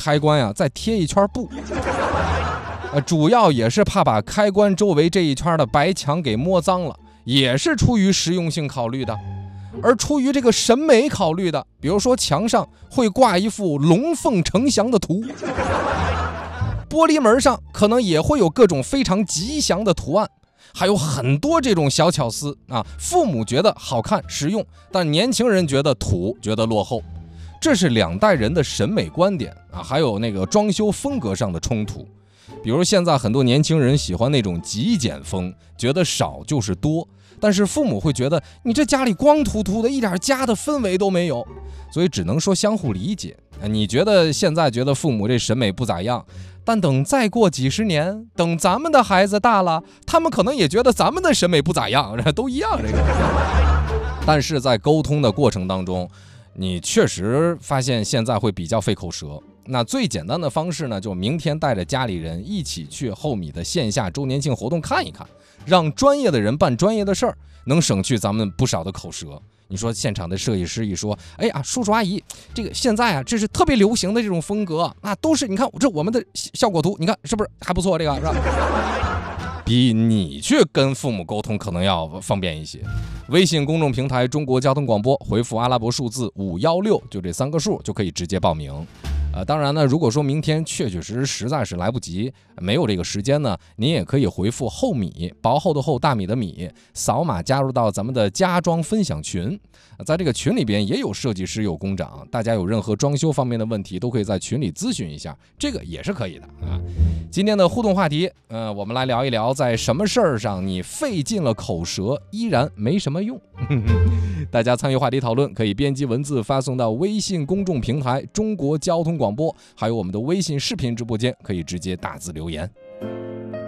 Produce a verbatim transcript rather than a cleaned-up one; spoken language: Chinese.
开关呀再贴一圈布，呃，主要也是怕把开关周围这一圈的白墙给摸脏了，也是出于实用性考虑的。而出于这个审美考虑的，比如说墙上会挂一幅龙凤呈祥的图，玻璃门上可能也会有各种非常吉祥的图案，还有很多这种小巧思啊。父母觉得好看实用，但年轻人觉得土，觉得落后，这是两代人的审美观点啊，还有那个装修风格上的冲突。比如现在很多年轻人喜欢那种极简风，觉得少就是多，但是父母会觉得你这家里光秃秃的，一点家的氛围都没有，所以只能说相互理解。你觉得现在觉得父母这审美不咋样，但等再过几十年，等咱们的孩子大了，他们可能也觉得咱们的审美不咋样，都一样这个。但是在沟通的过程当中，你确实发现现在会比较费口舌。那最简单的方式呢，就明天带着家里人一起去后米的线下周年庆活动看一看，让专业的人办专业的事儿，能省去咱们不少的口舌。你说现场的设计师一说，哎呀，叔叔阿姨，这个现在啊，这是特别流行的这种风格啊，都是你看这我们的效果图，你看是不是还不错？这个是吧？比你去跟父母沟通可能要方便一些。微信公众平台中国交通广播，回复阿拉伯数字五一六，就这三个数就可以直接报名。呃，当然呢，如果说明天确确实实实在是来不及，没有这个时间呢，您也可以回复厚米，薄厚的厚，大米的米，扫码加入到咱们的家装分享群。在这个群里边也有设计师，有工长，大家有任何装修方面的问题，都可以在群里咨询一下，这个也是可以的啊。今天的互动话题，呃，我们来聊一聊，在什么事儿上你费尽了口舌，依然没什么用。大家参与话题讨论，可以编辑文字发送到微信公众平台中国交通广播，还有我们的微信视频直播间，可以直接打字留言。